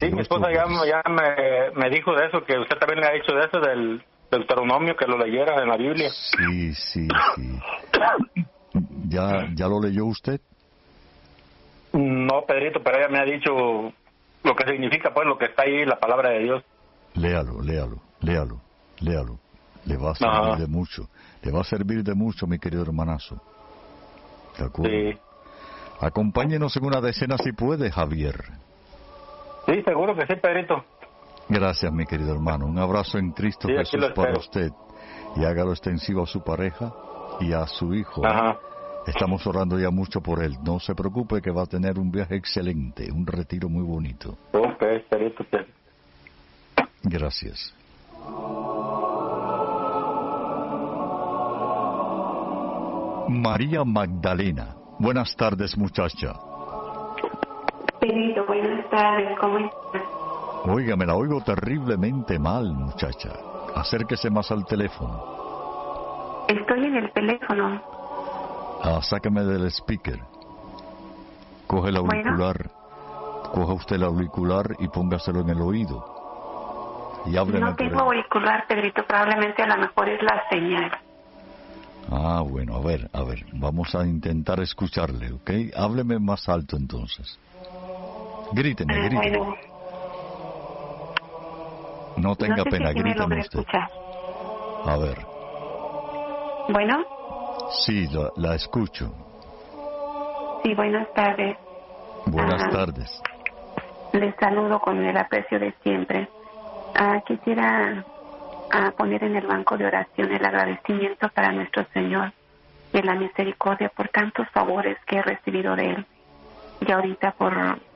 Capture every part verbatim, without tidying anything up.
Sí, mi esposa ya, ya me, me dijo de eso, que usted también le ha dicho de eso, del Deuteronomio, que lo leyera en la Biblia. Sí, sí, sí. ¿Ya, ya lo leyó usted? No, Pedrito, pero ella me ha dicho lo que significa, pues, lo que está ahí, la palabra de Dios. Léalo, léalo, léalo, léalo. Le va a servir Ajá. de mucho. Le va a servir de mucho, mi querido hermanazo. ¿De acuerdo? Sí. Acompáñenos en una decena si puede, Javier. Sí, seguro que sí, Pedrito. Gracias, mi querido hermano. Un abrazo en Cristo sí, Jesús para usted. Y hágalo extensivo a su pareja y a su hijo. Ajá. Estamos orando ya mucho por él. No se preocupe que va a tener un viaje excelente, un retiro muy bonito. Ok, Pedrito. Gracias. María Magdalena. Buenas tardes, muchacha. Pedrito, buenas tardes. ¿Cómo estás? Oiga, me la oigo terriblemente mal, muchacha. Acérquese más al teléfono. Estoy en el teléfono. Ah, sáqueme del speaker. Coge el auricular. Bueno. Coja usted el auricular y póngaselo en el oído. Y hábleme. No tengo auricular, Pedrito. Probablemente a lo mejor es la señal. Ah, bueno, a ver, a ver. Vamos a intentar escucharle, ¿ok? Hábleme más alto entonces. Gríteme, ah, gríteme. Bueno. No tenga no sé pena, si gríteme usted. Escuchar. A ver. ¿Bueno? Sí, la, la escucho. Sí, buenas tardes. Buenas ah, tardes. Les saludo con el aprecio de siempre. Ah, quisiera ah, poner en el banco de oración el agradecimiento para nuestro Señor y la misericordia por tantos favores que he recibido de Él. Y ahorita por,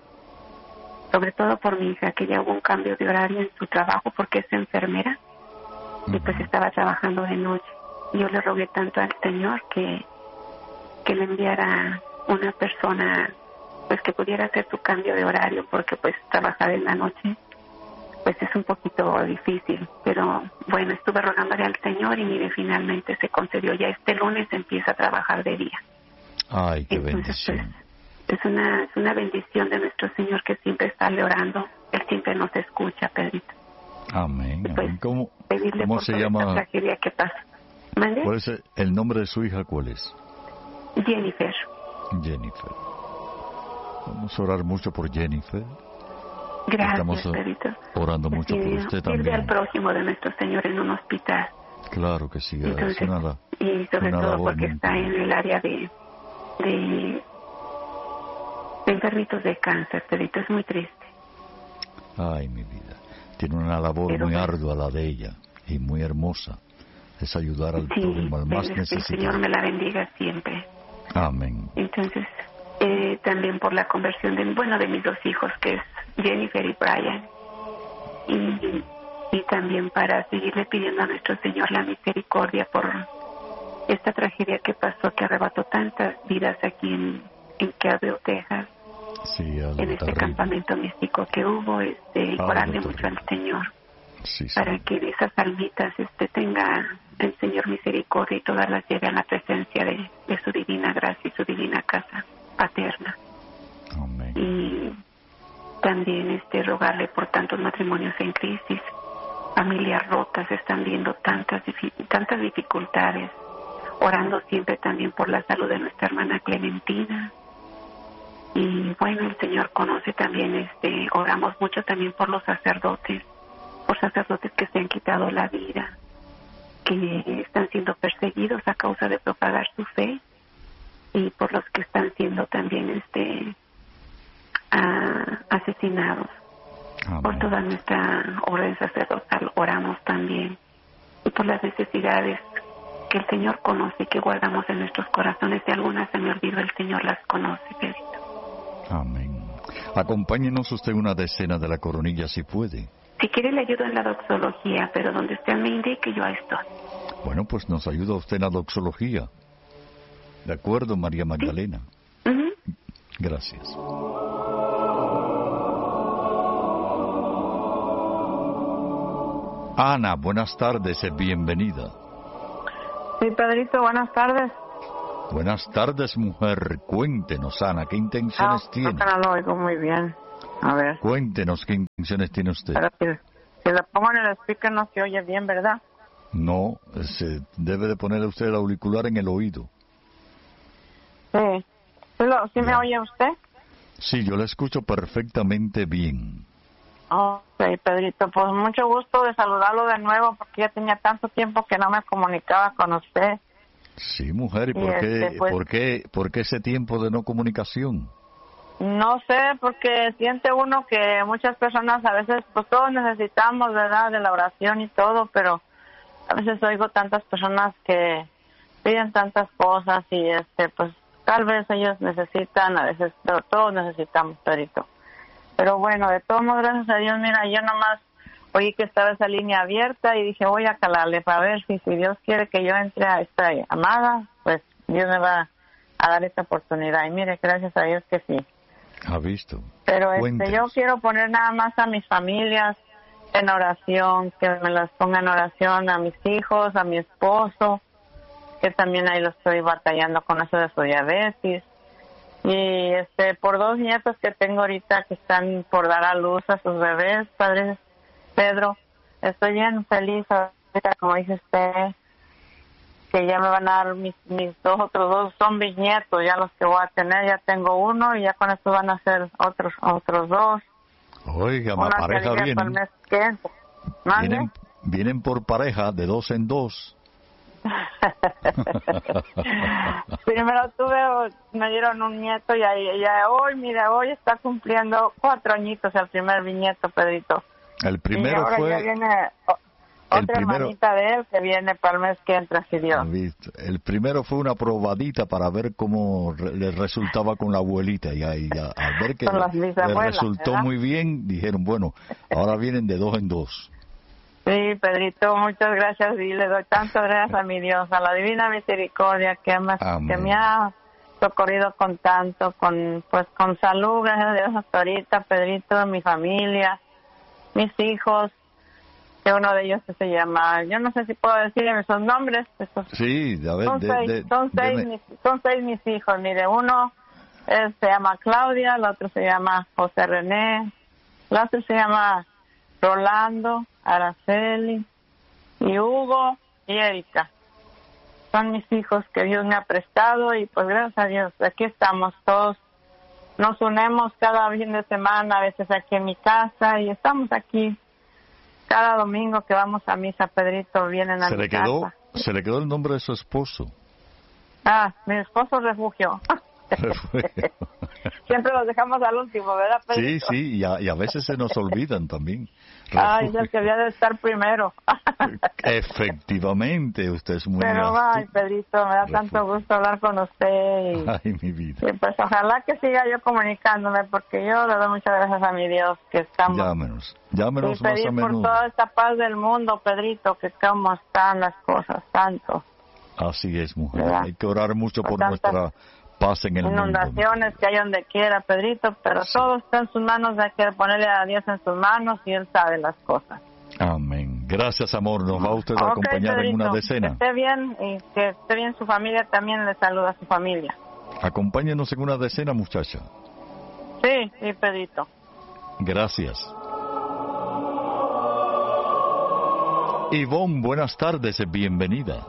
sobre todo por mi hija, que ya hubo un cambio de horario en su trabajo porque es enfermera uh-huh. y pues estaba trabajando de noche. Yo le rogué tanto al Señor que, que le enviara una persona pues que pudiera hacer su cambio de horario, porque pues trabajar en la noche pues es un poquito difícil, pero bueno, estuve rogándole al Señor y mire, finalmente se concedió. Ya este lunes empieza a trabajar de día. Ay, qué Entonces, bendición. Pues, es una es una bendición de nuestro Señor, que siempre está orando. Él siempre nos escucha, Pedrito. Amén. Y, pues, amén. ¿Cómo, pedirle cómo por se toda llama? Esta tragedia que pasa. ¿Mande? ¿Cuál es el, el nombre de su hija? ¿Cuál es? Jennifer. Jennifer. Vamos a orar mucho por Jennifer. Gracias, Estamos Pedrito. orando mucho sí, por usted sirve también. al prójimo de nuestro Señor en un hospital. Claro que sí. Entonces, es una, y sobre una todo porque muy está en el área de, de, de enfermitos de cáncer, Pedrito. Es muy triste. Ay, mi vida. Tiene una labor Pero, muy ardua la de ella y muy hermosa. Es ayudar al sí, prójimo, al más que necesitado. el Señor me la bendiga siempre. Amén. Entonces, eh, también por la conversión de, bueno, de mis dos hijos, que es Jennifer y Brian. Y, y también para seguirle pidiendo a nuestro Señor la misericordia por esta tragedia que pasó, que arrebató tantas vidas aquí en, en Calvary, Texas. Sí, en este terrible. campamento místico que hubo, este, y orarle mucho al Señor. Sí, sí. Para que de esas almitas este, tenga el Señor misericordia y todas las lleve a la presencia de, de su divina gracia y su divina casa paterna. Amén. Y también este rogarle por tantos matrimonios en crisis, familias rotas, están viendo tantas tantas dificultades, orando siempre también por la salud de nuestra hermana Clementina. Y bueno, el Señor conoce también, este oramos mucho también por los sacerdotes, por sacerdotes que se han quitado la vida, que están siendo perseguidos a causa de propagar su fe, y por los que están siendo también este a, asesinados. Amén. Por toda nuestra orden sacerdotal oramos también, y por las necesidades que el Señor conoce y que guardamos en nuestros corazones. Si alguna se me olvidó, el Señor las conoce, Pedrito. Amén. Acompáñenos usted una decena de la coronilla si puede. Si quiere le ayudo en la doxología, pero donde usted me indique yo estoy. Bueno, pues nos ayuda usted en la doxología. ¿De acuerdo, María Magdalena? ¿Sí? Uh-huh. Gracias. Ana, buenas tardes, bienvenida. Sí, Pedrito, buenas tardes. Buenas tardes, mujer. Cuéntenos, Ana, ¿qué intenciones ah, tiene? No lo oigo muy bien. A ver. Cuéntenos qué intenciones tiene usted. Pero si, si la pongo en el speaker no se oye bien, ¿verdad? No, se debe de poner usted el auricular en el oído. Sí. ¿Sí, lo, sí me oye usted? Sí, yo la escucho perfectamente bien. Oh, sí, Pedrito, pues mucho gusto de saludarlo de nuevo porque ya tenía tanto tiempo que no me comunicaba con usted. Sí, mujer, ¿y por, y qué, este, pues, por, qué, por qué ese tiempo de no comunicación? No sé, porque siente uno que muchas personas a veces, pues todos necesitamos, ¿verdad?, de la oración y todo, pero a veces oigo tantas personas que piden tantas cosas y este, pues tal vez ellos necesitan, a veces, pero todos necesitamos, Pedrito. Pero bueno, de todos modos, gracias a Dios, mira, yo nomás oí que estaba esa línea abierta y dije, voy a calarle para ver si, si Dios quiere que yo entre a esta llamada, pues Dios me va a dar esta oportunidad. Y mire, gracias a Dios que sí. ¿Ha visto? Pero Cuéntenos. este, yo quiero poner nada más a mis familias en oración, que me las ponga en oración, a mis hijos, a mi esposo, que también ahí lo estoy batallando con eso de su diabetes. Y este, por dos nietos que tengo ahorita que están por dar a luz a sus bebés, Padre Pedro, estoy bien feliz ahorita, como dice usted, que ya me van a dar mis, mis dos otros dos, son bisnietos, ya los que voy a tener, ya tengo uno y ya con esto van a ser otros otros dos. Oiga, la pareja vienen. Vienen, vienen por pareja, de dos en dos. Primero tuve, me dieron un nieto y ahí, ya hoy, mira, hoy está cumpliendo cuatro añitos el primer bisnieto, Pedrito. El primero y ahora fue... ya viene otra el primero, hermanita de él que viene para el mes que entra, si Dios. El primero fue una probadita para ver cómo re, le resultaba con la abuelita y ahí, ya, al ver que le, le resultó ¿verdad? Muy bien, dijeron, bueno, ahora vienen de dos en dos. Sí, Pedrito, muchas gracias y le doy tantas gracias a mi Dios, a la divina misericordia que me, que me ha socorrido con tanto, con pues con salud, gracias a Dios hasta ahorita, Pedrito, mi familia, mis hijos, que uno de ellos se llama, yo no sé si puedo decir esos nombres. Esos, sí, a ver, son, de, seis, de, son, seis de mis, son seis mis hijos, mire, uno es, se llama Claudia, el otro se llama José René, el otro se llama Rolando, Araceli, y Hugo y Erika. Son mis hijos que Dios me ha prestado y pues gracias a Dios, aquí estamos todos. Nos unimos cada fin de semana, a veces aquí en mi casa y estamos aquí. Cada domingo que vamos a misa, Pedrito, vienen a se mi le quedó, casa. Se le quedó el nombre de su esposo. Ah, mi esposo Refugio. Siempre los dejamos al último, ¿verdad, Pedrito? Sí, sí, y a, y a veces se nos olvidan también. Refugio. Ay, es el que había de estar primero. Efectivamente, usted es muy... Pero ay, Pedrito, me da Refugio. Tanto gusto hablar con usted. Y, ay, mi vida. Y pues ojalá que siga yo comunicándome, porque yo le doy muchas gracias a mi Dios que estamos... Llámenos, llámenos y más pedir a menudo. por toda esta paz del mundo, Pedrito, que cómo están las cosas, tanto. Así es, mujer. ¿verdad? Hay que orar mucho por, por nuestra paz en el inundaciones mundo. Inundaciones que hay donde quiera, Pedrito, pero sí. Todo está en sus manos, hay que ponerle a Dios en sus manos y Él sabe las cosas. Amén. Gracias, amor. Nos va usted a okay, acompañar Pedrito, en una decena. Que esté bien y que esté bien su familia, también le saluda a su familia. Acompáñenos en una decena, muchacha. Sí, sí, Pedrito. Gracias. Ivonne, buenas tardes, bienvenida.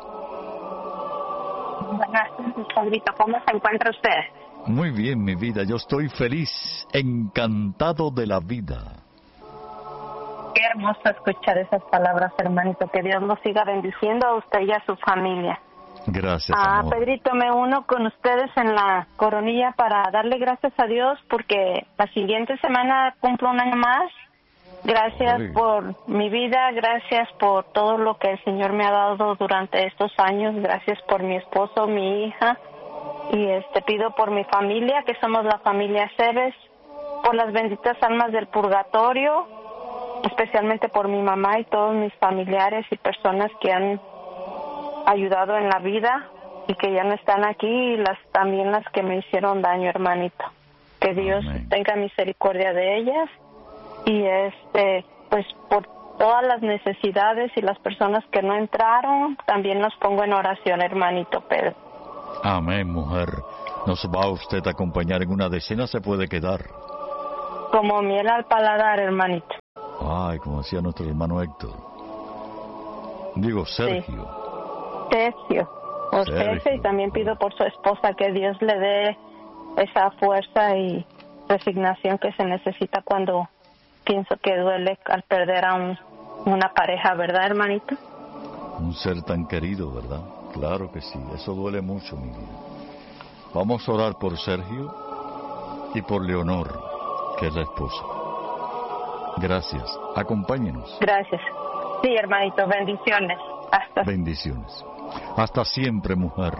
Buenas tardes, Pedrito. ¿Cómo se encuentra usted? Muy bien, mi vida. Yo estoy feliz, encantado de la vida. Qué hermoso escuchar esas palabras, hermanito. Que Dios los siga bendiciendo a usted y a su familia. Gracias, ah, amor. Pedrito, me uno con ustedes en la coronilla para darle gracias a Dios porque la siguiente semana cumplo un año más. Gracias Ay. por mi vida, gracias por todo lo que el Señor me ha dado durante estos años, gracias por mi esposo, mi hija, y este pido por mi familia, que somos la familia Cebes, por las benditas almas del purgatorio, especialmente por mi mamá y todos mis familiares y personas que han ayudado en la vida y que ya no están aquí, y las también las que me hicieron daño, hermanito. Que Dios Amén. Tenga misericordia de ellas. Y este, pues por todas las necesidades y las personas que no entraron, también los pongo en oración, hermanito Pedro. Amén, mujer. Nos va usted a acompañar en una decena, se puede quedar. Como miel al paladar, hermanito. Ay, como decía nuestro hermano Héctor. Digo, Sergio. Sí. Sergio. Por Sergio. Sergio, y también pido por su esposa que Dios le dé esa fuerza y resignación que se necesita cuando pienso que duele al perder a un, una pareja, ¿verdad, hermanito? Un ser tan querido, ¿verdad? Claro que sí, eso duele mucho, mi vida. Vamos a orar por Sergio y por Leonor, que es la esposa. Gracias, acompáñenos. Gracias. Sí, hermanito, bendiciones. Hasta. Bendiciones. Hasta siempre, mujer.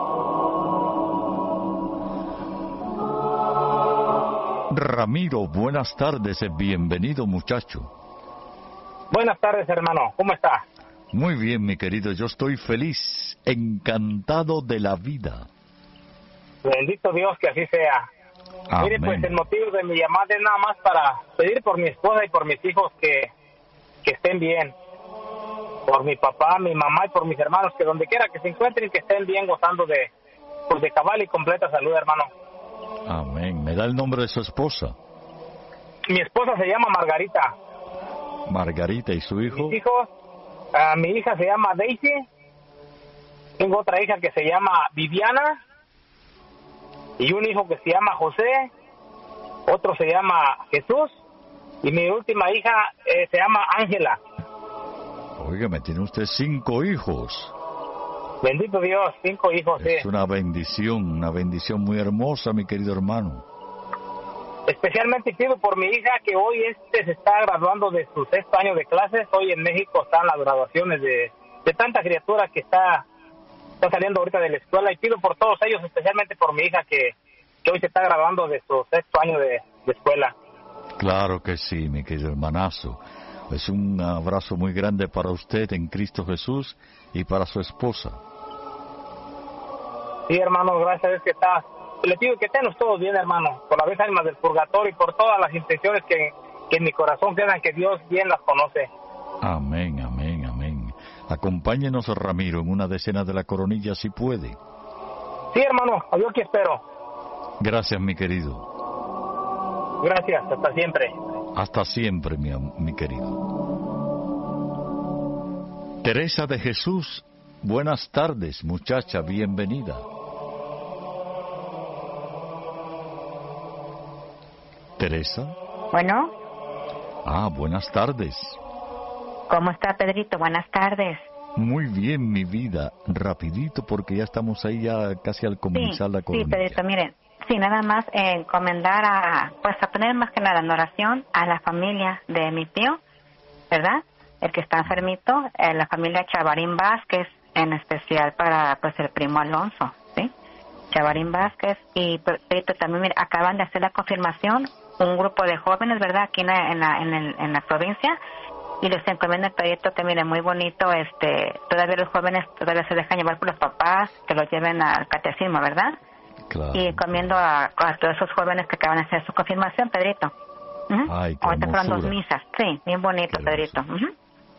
Ramiro, buenas tardes, bienvenido, muchacho. Buenas tardes, hermano, ¿cómo está? Muy bien, mi querido, yo estoy feliz, encantado de la vida. Bendito Dios, que así sea. Amén. Mire, pues el motivo de mi llamada es nada más para pedir por mi esposa y por mis hijos que, que estén bien. Por mi papá, mi mamá y por mis hermanos, que donde quiera que se encuentren, que estén bien gozando de, pues de cabal y completa salud, hermano. Amén. ¿Me da el nombre de su esposa? Mi esposa se llama Margarita. Margarita, ¿y su hijo? Mis hijos, uh, mi hija se llama Daisy. Tengo otra hija que se llama Viviana. Y un hijo que se llama José. Otro se llama Jesús. Y mi última hija eh, se llama Ángela. Óigame, tiene usted cinco hijos. Bendito Dios, cinco hijos. Es sí. una bendición, una bendición muy hermosa, mi querido hermano. Especialmente pido por mi hija que hoy este se está graduando de su sexto año de clases. Hoy en México están las graduaciones de, de tanta criatura que está, está saliendo ahorita de la escuela. Y pido por todos ellos, especialmente por mi hija que, que hoy se está graduando de su sexto año de, de escuela. Claro que sí, mi querido hermanazo. Es un abrazo muy grande para usted en Cristo Jesús y para su esposa. Sí, hermano, gracias a Dios que está. Le pido que estemos todos bien, hermano, por las veces almas del purgatorio y por todas las intenciones que, que en mi corazón quedan, que Dios bien las conoce. Amén, amén, amén. Acompáñenos, Ramiro, en una decena de la coronilla, si puede. Sí, hermano, yo aquí espero. Gracias, mi querido. Gracias, hasta siempre. Hasta siempre, mi, mi querido. Teresa de Jesús, buenas tardes, muchacha, bienvenida. Teresa. Bueno. Ah, buenas tardes. ¿Cómo está, Pedrito? Buenas tardes. Muy bien, mi vida. Rapidito, porque ya estamos ahí ya casi al comenzar sí, la coronilla. Sí, Pedrito, miren. Sí, nada más eh, encomendar a, pues a poner más que nada en oración a la familia de mi tío, ¿verdad? El que está enfermito, eh, la familia Chavarín Vázquez, en especial para, pues, el primo Alonso, ¿sí? Chavarín Vázquez. Y, Pedrito, también, mira, acaban de hacer la confirmación un grupo de jóvenes, ¿verdad? Aquí en la, en la, en el, en la provincia. Y les encomiendo el proyecto que, miren, muy bonito, este, todavía los jóvenes todavía se dejan llevar por los papás, que los lleven al catecismo, ¿verdad? Claro. Y encomiendo a, a todos esos jóvenes que acaban de hacer su confirmación, Pedrito. Uh-huh. Ay, qué ahorita fueron dos hermosura. misas, sí, bien bonito, qué Pedrito. Uh-huh.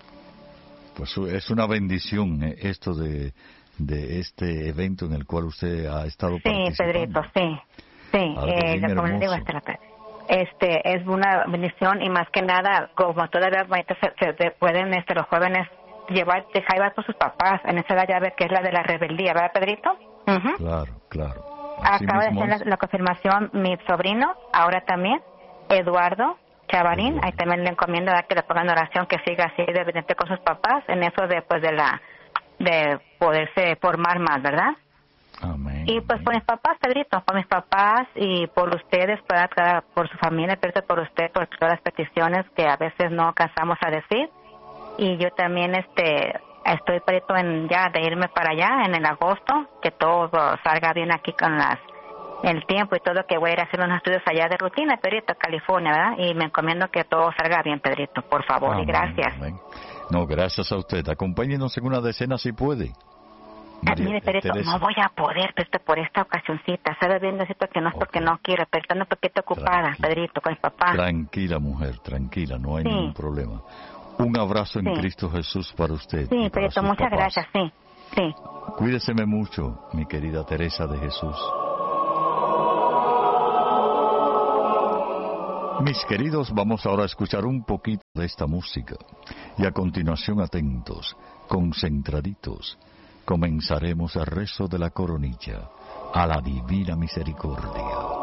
Pues es una bendición eh, esto de, de este evento en el cual usted ha estado sí, participando. Sí, Pedrito, sí, sí. Eh, como les digo, este, este es una bendición y más que nada, como todavía se, se pueden este, los jóvenes llevar, dejar llevar por sus papás en esa edad ya ve que es la de la rebeldía, ¿verdad, Pedrito? Uh-huh. Claro, claro. Así acaba de hacer la, la confirmación mi sobrino, ahora también, Eduardo Chavarín, ahí también le encomiendo a que le pongan oración, que siga así de obediente con sus papás, en eso de, pues, de la, de poderse formar más, ¿verdad? Amén. Y pues amén. por mis papás, Pedrito, por mis papás y por ustedes, por, por su familia, Pedrito, por usted, por todas las peticiones que a veces no alcanzamos a decir. Y yo también, este, estoy, Pedrito, en ya de irme para allá en el agosto, que todo salga bien aquí con las el tiempo y todo, que voy a ir a hacer unos estudios allá de rutina, Pedrito, California, ¿verdad? Y me encomiendo que todo salga bien, Pedrito, por favor, amén, y gracias. Amén. No, gracias a usted. Acompáñenos en una decena si puede. María, Mire, Pedrito, Teresa. No voy a poder, Pedrito, por esta ocasióncita. Sabe bien, necesito que no es okay. Porque no quiero, pero estoy un poquito ocupada, tranquila. Pedrito, con mi papá. Tranquila, mujer, tranquila, no hay sí. ningún problema. Un abrazo en sí. Cristo Jesús para usted. Sí, Pedrito, muchas papás. Gracias, sí, sí. Cuídeseme mucho, mi querida Teresa de Jesús. Mis queridos, vamos ahora a escuchar un poquito de esta música y a continuación, atentos, concentraditos, comenzaremos el rezo de la coronilla a la Divina Misericordia.